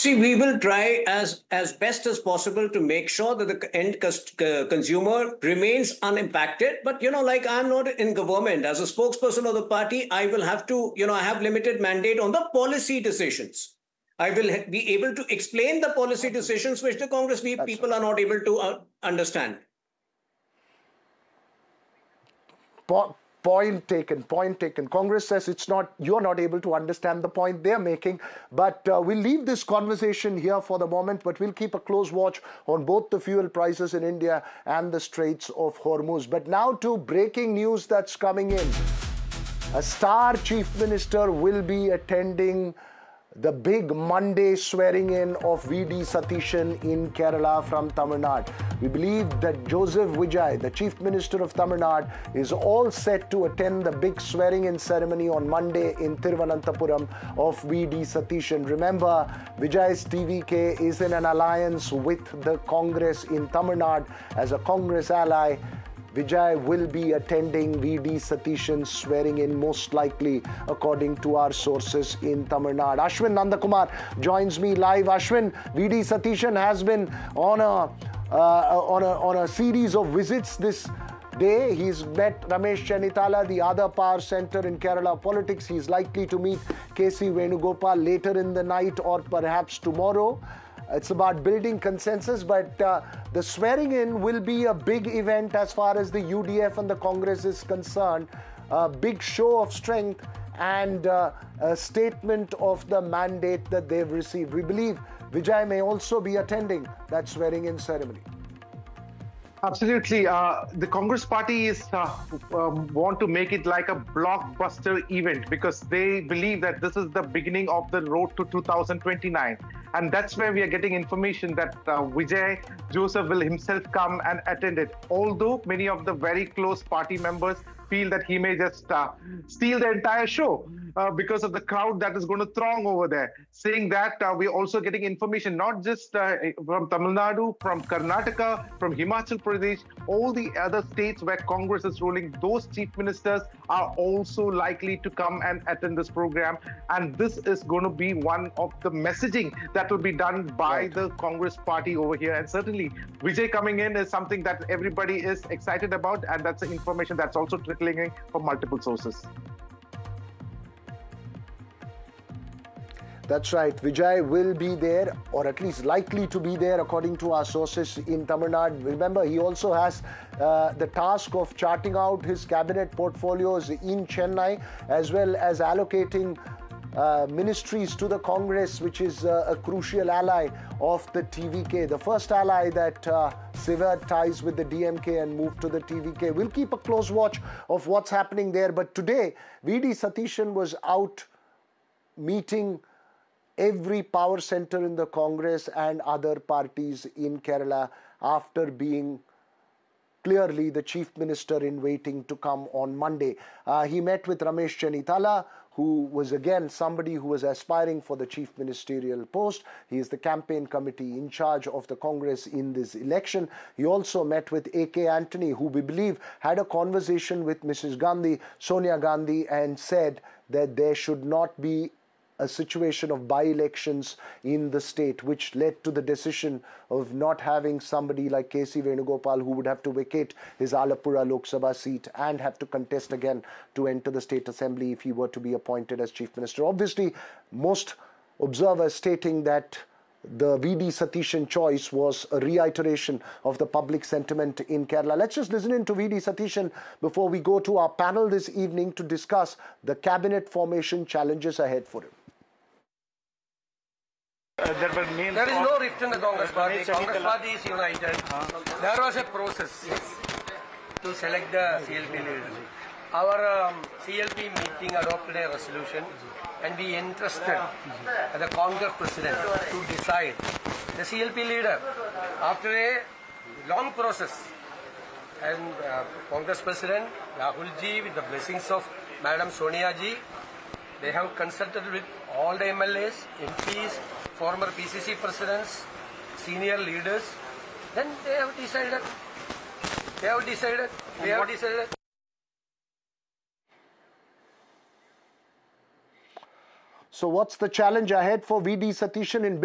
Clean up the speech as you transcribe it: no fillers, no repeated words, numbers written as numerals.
See, we will try as best as possible to make sure that the consumer remains unimpacted. But like I'm not in government as a spokesperson of the party, I will have to, I have limited mandate on the policy decisions. I will be able to explain the policy decisions which the Congress people are not able to understand. Point taken. Congress says you're not able to understand the point they're making, but we'll leave this conversation here for the moment, but we'll keep a close watch on both the fuel prices in India and the Straits of Hormuz. But now to breaking news that's coming in. A star chief minister will be attending the big Monday swearing-in of V.D. Satishan in Kerala from Tamil Nadu. We believe that Joseph Vijay, the Chief Minister of Tamil Nadu, is all set to attend the big swearing-in ceremony on Monday in Thiruvananthapuram of V.D. Satishan. Remember, Vijay's TVK is in an alliance with the Congress in Tamil Nadu. As a Congress ally, Vijay will be attending V.D. Satishan's swearing-in, most likely, according to our sources in Tamil Nadu. Ashwin Nandakumar joins me live. Ashwin, V.D. Satishan has been on a series of visits this day. He's met Ramesh Chennitala, the other power center in Kerala politics. He's likely to meet K.C. Venugopal later in the night or perhaps tomorrow. It's about building consensus, but the swearing-in will be a big event as far as the UDF and the Congress is concerned. A big show of strength and a statement of the mandate that they've received. We believe Vijay may also be attending that swearing-in ceremony. Absolutely. The Congress party is want to make it like a blockbuster event because they believe that this is the beginning of the road to 2029. And that's where we are getting information that Vijay Joseph will himself come and attend it. Although many of the very close party members feel that he may just steal the entire show because of the crowd that is going to throng over there. Saying that, we're also getting information not just from Tamil Nadu, from Karnataka, from Himachal Pradesh, all the other states where Congress is ruling, those chief ministers are also likely to come and attend this program. And this is going to be one of the messaging that will be done by the Congress party over here. And certainly, Vijay coming in is something that everybody is excited about. And that's the information that's also trickling in from multiple sources. That's right. Vijay will be there, or at least likely to be there, according to our sources in Tamil Nadu. Remember, he also has the task of charting out his cabinet portfolios in Chennai, as well as allocating ministries to the Congress, which is a crucial ally of the TVK. The first ally that severed ties with the DMK and moved to the TVK. We'll keep a close watch of what's happening there. But today, V.D. Satishan was out meeting every power center in the Congress and other parties in Kerala after being clearly the chief minister in waiting to come on Monday. He met with Ramesh Chennitala, who was again somebody who was aspiring for the chief ministerial post. He is the campaign committee in charge of the Congress in this election. He also met with A.K. Antony, who we believe had a conversation with Mrs. Gandhi, Sonia Gandhi, and said that there should not be a situation of by-elections in the state, which led to the decision of not having somebody like K.C. Venugopal, who would have to vacate his Alappuzha Lok Sabha seat and have to contest again to enter the state assembly if he were to be appointed as chief minister. Obviously, most observers stating that the V.D. Satishan choice was a reiteration of the public sentiment in Kerala. Let's just listen in to V.D. Satishan before we go to our panel this evening to discuss the cabinet formation challenges ahead for him. There is no rift in the Congress party. Congress party is united. There was a process to select the CLP leader. Our CLP meeting adopted a resolution and we entrusted the Congress president to decide the CLP leader after a long process. And Congress president Rahul ji, with the blessings of Madam Sonia ji, they have consulted with all the MLAs, MPs, former PCC presidents, senior leaders. Then they have decided. So what's the challenge ahead for V.D. Satishan in